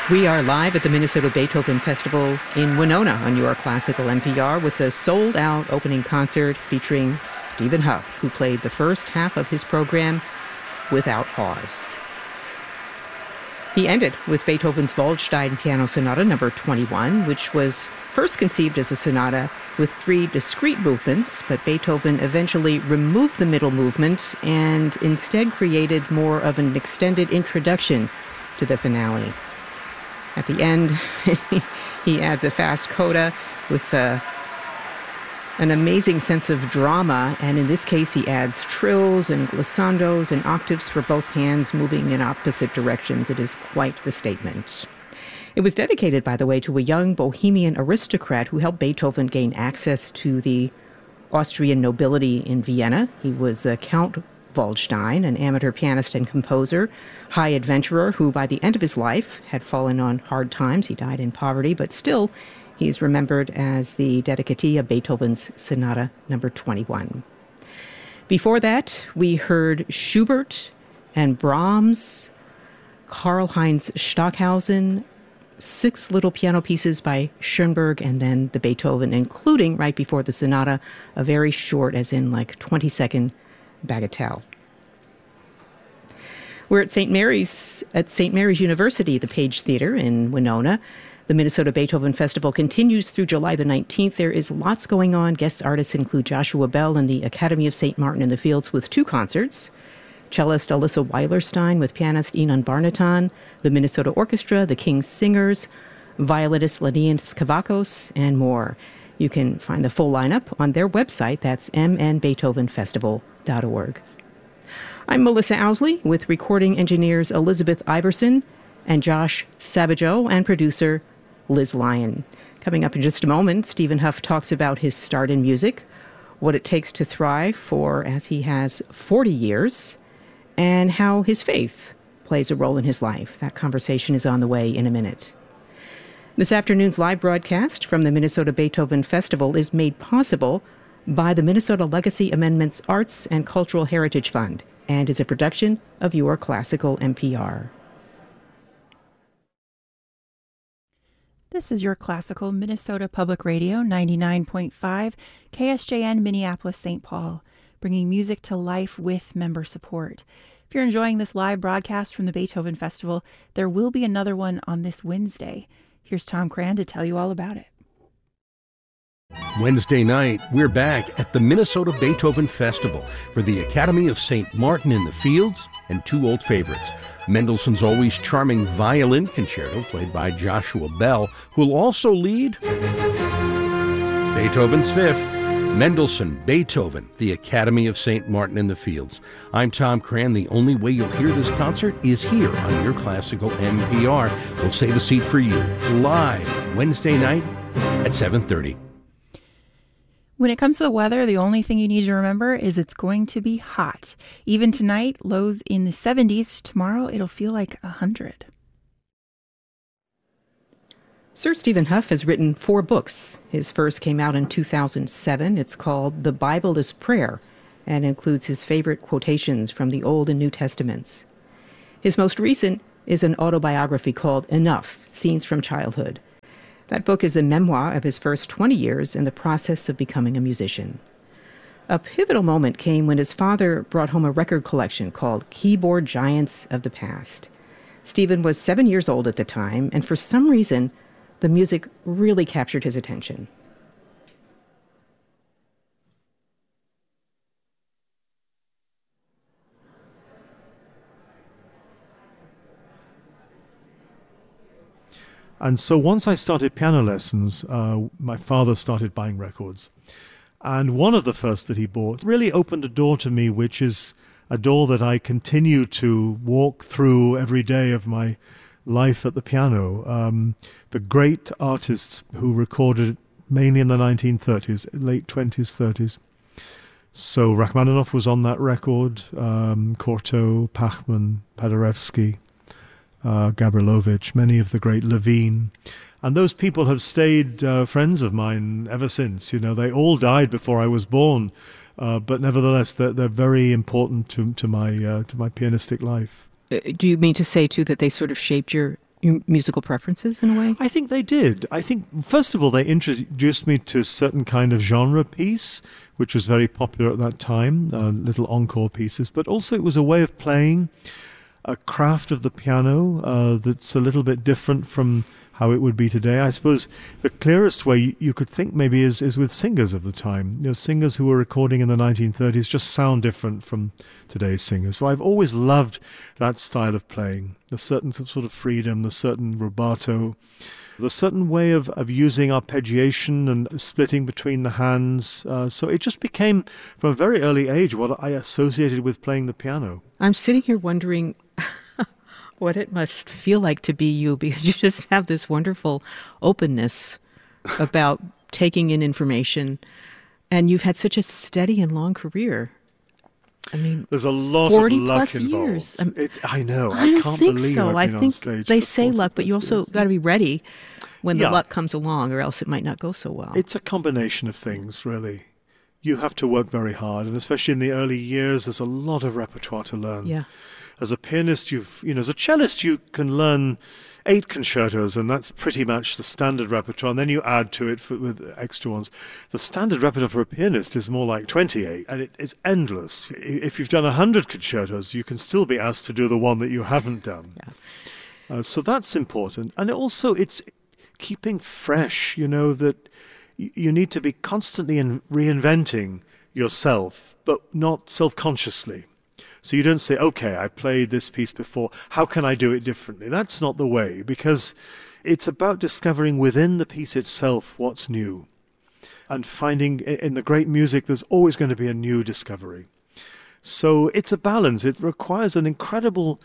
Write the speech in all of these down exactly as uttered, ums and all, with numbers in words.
We are live at the Minnesota Beethoven Festival in Winona on your classical N P R with a sold-out opening concert featuring Stephen Hough, who played the first half of his program without pause. He ended with Beethoven's Waldstein Piano Sonata number twenty-one, which was first conceived as a sonata with three discrete movements, but Beethoven eventually removed the middle movement and instead created more of an extended introduction to the finale. At the end, he adds a fast coda with uh, an amazing sense of drama, and in this case he adds trills and glissandos and octaves for both hands moving in opposite directions. It is quite the statement. It was dedicated, by the way, to a young Bohemian aristocrat who helped Beethoven gain access to the Austrian nobility in Vienna. He was uh, Count Waldstein, an amateur pianist and composer, high adventurer who by the end of his life had fallen on hard times. He died in poverty, but still he is remembered as the dedicatee of Beethoven's Sonata number twenty-one. Before that, we heard Schubert and Brahms, Karl-Heinz Stockhausen, six little piano pieces by Schoenberg, and then the Beethoven, including, right before the sonata, a very short, as in like twenty-second bagatelle. We're at Saint Mary's at Saint Mary's University, the Page Theater in Winona. The Minnesota Beethoven Festival continues through July the nineteenth. There is lots going on. Guest artists include Joshua Bell and the Academy of Saint Martin in the Fields with two concerts, cellist Alyssa Weilerstein with pianist Inon Barnatan, the Minnesota Orchestra, the King's Singers, violinist Ladian Skavakos, and more. You can find the full lineup on their website. That's m n beethoven festival dot org. I'm Melissa Owsley with recording engineers Elizabeth Iverson and Josh Savageau and producer Liz Lyon. Coming up in just a moment, Stephen Hough talks about his start in music, what it takes to thrive for, as he has, forty years, and how his faith plays a role in his life. That conversation is on the way in a minute. This afternoon's live broadcast from the Minnesota Beethoven Festival is made possible by the Minnesota Legacy Amendments Arts and Cultural Heritage Fund and is a production of Your Classical N P R. This is Your Classical Minnesota Public Radio, ninety-nine point five, K S J N Minneapolis, Saint Paul, bringing music to life with member support. If you're enjoying this live broadcast from the Beethoven Festival, there will be another one on this Wednesday. Here's Tom Cran to tell you all about it. Wednesday night, we're back at the Minnesota Beethoven Festival for the Academy of Saint Martin in the Fields and two old favorites. Mendelssohn's always charming violin concerto, played by Joshua Bell, who will also lead Beethoven's Fifth. Mendelssohn, Beethoven, the Academy of Saint Martin in the Fields. I'm Tom Cran. The only way you'll hear this concert is here on Your Classical N P R. We'll save a seat for you live Wednesday night at seven thirty. When it comes to the weather, the only thing you need to remember is it's going to be hot. Even tonight, lows in the seventies. Tomorrow, it'll feel like one hundred. Sir Stephen Hough has written four books. His first came out in two thousand seven. It's called The Bible is Prayer and includes his favorite quotations from the Old and New Testaments. His most recent is an autobiography called Enough, Scenes from Childhood. That book is a memoir of his first twenty years in the process of becoming a musician. A pivotal moment came when his father brought home a record collection called Keyboard Giants of the Past. Stephen was seven years old at the time, and for some reason, the music really captured his attention. And so once I started piano lessons, uh, my father started buying records. And one of the first that he bought really opened a door to me, which is a door that I continue to walk through every day of my life at the piano. Um, the great artists who recorded mainly in the nineteen thirties, late twenties, thirties. So Rachmaninoff was on that record, um, Cortot, Pachman, Paderewski, uh, Gabrilowitsch, many of the great Levine. And those people have stayed uh, friends of mine ever since. You know, they all died before I was born, uh, but nevertheless, they're, they're very important to to my uh, to my pianistic life. Do you mean to say, too, that they sort of shaped your your musical preferences in a way? I think they did. I think, first of all, they introduced me to a certain kind of genre piece, which was very popular at that time, uh, little encore pieces, but also it was a way of playing, a craft of the piano uh, that's a little bit different from how it would be today. I suppose the clearest way you, you could think maybe is, is with singers of the time. You know, singers who were recording in the nineteen thirties just sound different from today's singers. So I've always loved that style of playing, the certain sort of freedom, the certain rubato, the certain way of, of using arpeggiation and splitting between the hands. Uh, so it just became, from a very early age, what I associated with playing the piano. I'm sitting here wondering what it must feel like to be you, because you just have this wonderful openness about taking in information, and you've had such a steady and long career. I mean, there's a lot of luck involved. Years. It's, I know. I, I don't can't think believe so. I've I been think on stage. They for say luck, but you also got to be ready when the yeah. luck comes along, or else it might not go so well. It's a combination of things, really. You have to work very hard, and especially in the early years, there's a lot of repertoire to learn. Yeah. As a pianist, you've you know, as a cellist, you can learn eight concertos, and that's pretty much the standard repertoire. And then you add to it for, with extra ones. The standard repertoire for a pianist is more like twenty-eight, and it is endless. If you've done a hundred concertos, you can still be asked to do the one that you haven't done. Yeah. Uh, so that's important, and also it's keeping fresh. You know that y- you need to be constantly in reinventing yourself, but not self-consciously. So you don't say, okay, I played this piece before, how can I do it differently? That's not the way, because it's about discovering within the piece itself what's new. And finding in the great music, there's always going to be a new discovery. So it's a balance. It requires an incredible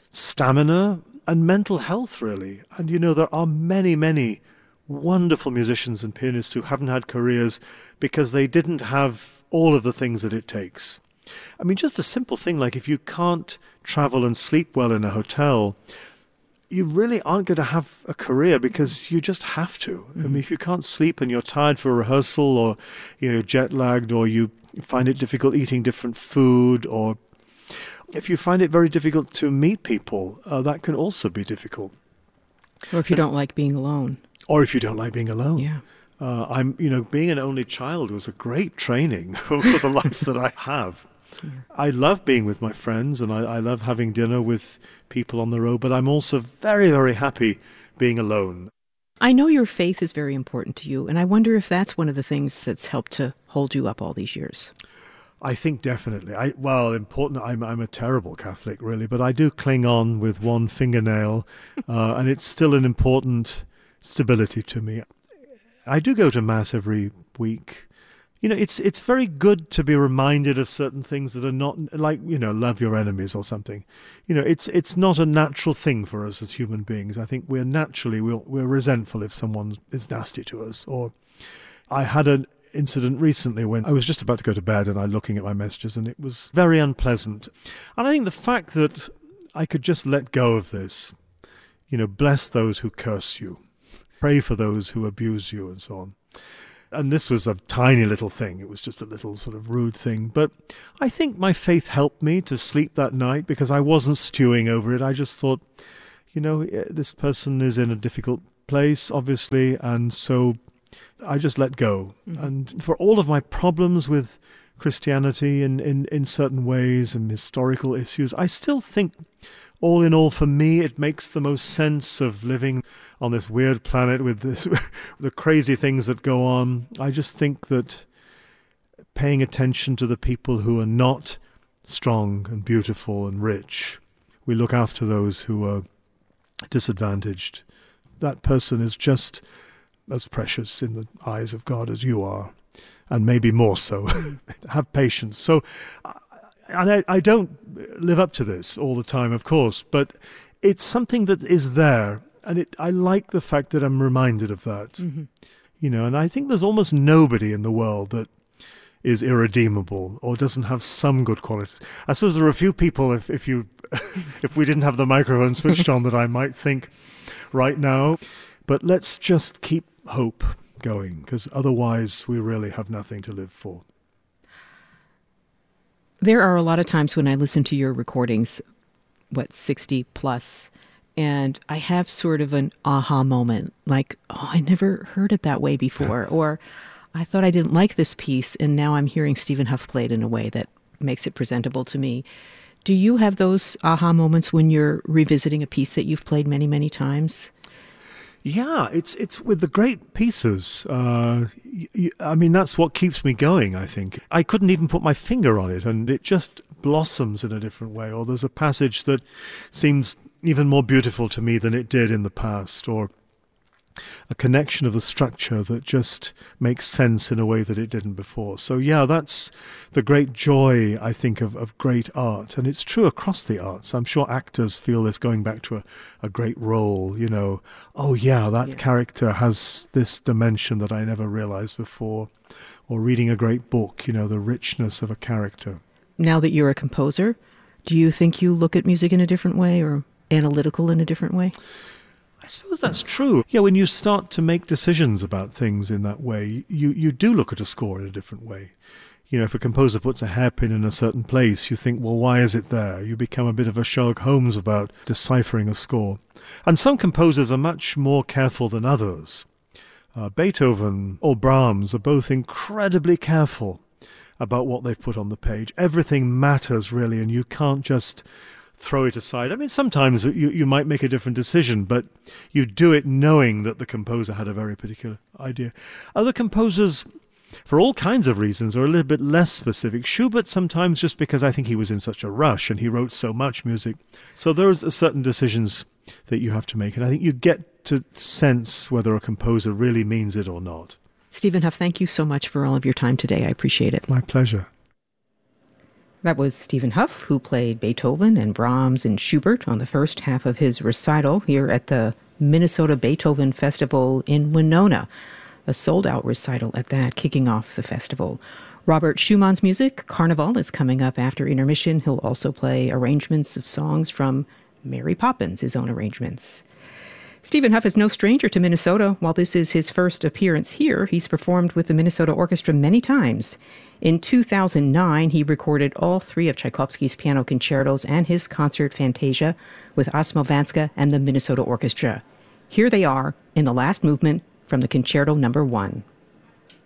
stamina and mental health, really. And, you know, there are many, many wonderful musicians and pianists who haven't had careers because they didn't have all of the things that it takes. I mean, just a simple thing like if you can't travel and sleep well in a hotel, you really aren't going to have a career because you just have to. Mm-hmm. I mean, if you can't sleep and you're tired for a rehearsal, or you're jet lagged, or you find it difficult eating different food, or if you find it very difficult to meet people, uh, that can also be difficult. Or if you don't like being alone. Or if you don't like being alone. Yeah. Uh, I'm, you know, being an only child was a great training for the life that I have. Yeah. I love being with my friends, and I, I love having dinner with people on the road, but I'm also very, very happy being alone. I know your faith is very important to you, and I wonder if that's one of the things that's helped to hold you up all these years. I think definitely. I well, important. I'm I'm a terrible Catholic, really, but I do cling on with one fingernail, uh, and it's still an important stability to me. I do go to Mass every week. You know, it's it's very good to be reminded of certain things that are not, like, you know, love your enemies or something. You know, it's it's not a natural thing for us as human beings. I think we're naturally, we're, we're resentful if someone is nasty to us. Or I had an incident recently when I was just about to go to bed and I'm looking at my messages, and it was very unpleasant. And I think the fact that I could just let go of this, you know, bless those who curse you, pray for those who abuse you, and so on. And this was a tiny little thing. It was just a little sort of rude thing. But I think my faith helped me to sleep that night because I wasn't stewing over it. I just thought, you know, this person is in a difficult place, obviously, and so I just let go. Mm-hmm. And for all of my problems with Christianity in, in, in certain ways and historical issues, I still think, all in all, for me, it makes the most sense of living on this weird planet with this, the crazy things that go on. I just think that paying attention to the people who are not strong and beautiful and rich, we look after those who are disadvantaged. That person is just as precious in the eyes of God as you are, and maybe more so. Have patience. So, and I, I don't live up to this all the time, of course, but it's something that is there, and it, I like the fact that I'm reminded of that. Mm-hmm. You know, and I think there's almost nobody in the world that is irredeemable or doesn't have some good qualities. I suppose there are a few people, if, if you, if we didn't have the microphone switched on, that I might think right now. But let's just keep hope going, because otherwise we really have nothing to live for. There are a lot of times when I listen to your recordings, what, sixty plus, and I have sort of an aha moment, like, oh, I never heard it that way before, or I thought I didn't like this piece, and now I'm hearing Stephen Hough played in a way that makes it presentable to me. Do you have those aha moments when you're revisiting a piece that you've played many, many times? Yeah, it's it's with the great pieces. Uh, y- y- I mean, that's what keeps me going, I think. I couldn't even put my finger on it, and it just blossoms in a different way. Or there's a passage that seems even more beautiful to me than it did in the past, or a connection of the structure that just makes sense in a way that it didn't before. So yeah, that's the great joy, I think, of, of great art. And it's true across the arts. I'm sure actors feel this going back to a, a great role, you know, oh yeah, that yeah. character has this dimension that I never realized before. Or reading a great book, you know, the richness of a character. Now that you're a composer, do you think you look at music in a different way, or analytical in a different way? I suppose that's true. Yeah, when you start to make decisions about things in that way, you, you do look at a score in a different way. You know, if a composer puts a hairpin in a certain place, you think, well, why is it there? You become a bit of a Sherlock Holmes about deciphering a score. And some composers are much more careful than others. Uh, Beethoven or Brahms are both incredibly careful about what they've put on the page. Everything matters, really, and you can't just throw it aside. I mean, sometimes you, you might make a different decision, but you do it knowing that the composer had a very particular idea. Other composers, for all kinds of reasons, are a little bit less specific. Schubert sometimes just because I think he was in such a rush and he wrote so much music. So there's certain decisions that you have to make, and I think you get to sense whether a composer really means it or not. Stephen Hough, thank you so much for all of your time today. I appreciate it. My pleasure. That was Stephen Hough, who played Beethoven and Brahms and Schubert on the first half of his recital here at the Minnesota Beethoven Festival in Winona, a sold-out recital at that, kicking off the festival. Robert Schumann's music, Carnival, is coming up after intermission. He'll also play arrangements of songs from Mary Poppins, his own arrangements. Stephen Hough is no stranger to Minnesota. While this is his first appearance here, he's performed with the Minnesota Orchestra many times. In two thousand nine, he recorded all three of Tchaikovsky's piano concertos and his concert Fantasia with Asmo Vanska and the Minnesota Orchestra. Here they are in the last movement from the Concerto Number One.